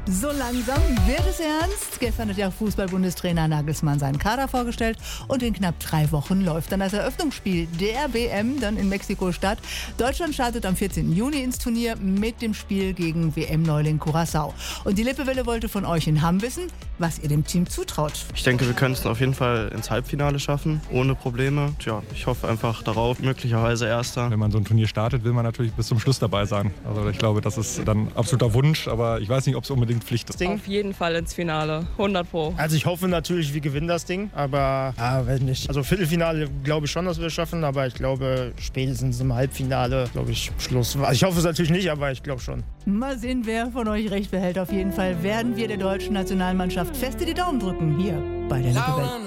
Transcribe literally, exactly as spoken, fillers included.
So langsam wird es ernst. Gestern hat ja Fußball-Bundestrainer Nagelsmann seinen Kader vorgestellt und in knapp drei Wochen läuft dann das Eröffnungsspiel der W M dann in Mexiko-Stadt. Deutschland startet am vierzehnten Juni ins Turnier mit dem Spiel gegen W M-Neuling Curaçao. Und die Lippewelle wollte von euch in Hamm wissen, was ihr dem Team zutraut. Ich denke, wir können es auf jeden Fall ins Halbfinale schaffen, ohne Probleme. Tja, ich hoffe einfach darauf, möglicherweise Erster. Wenn man so ein Turnier startet, will man natürlich bis zum Schluss dabei sein. Also ich glaube, das ist dann absoluter Wunsch, aber ich weiß nicht, ob es unbedingt Pflicht ist. Auf jeden Fall ins Finale, hundert Pro. Also ich hoffe natürlich, wir gewinnen das Ding, aber ja, weiß nicht. Also Viertelfinale glaube ich schon, dass wir es schaffen, aber ich glaube spätestens im Halbfinale, glaube ich, Schluss. Also ich hoffe es natürlich nicht, aber ich glaube schon. Mal sehen, wer von euch recht behält. Auf jeden Fall werden wir der deutschen Nationalmannschaft feste die Daumen drücken hier bei der Lippewelle.